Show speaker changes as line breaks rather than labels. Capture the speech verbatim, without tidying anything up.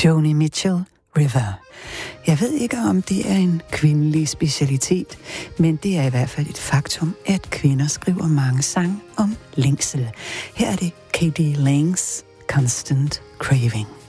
Joni Mitchell, River. Jeg ved ikke, om det er en kvindelig specialitet, men det er i hvert fald et faktum, at kvinder skriver mange sange om længsel. Her er det K D Lang's Constant Craving.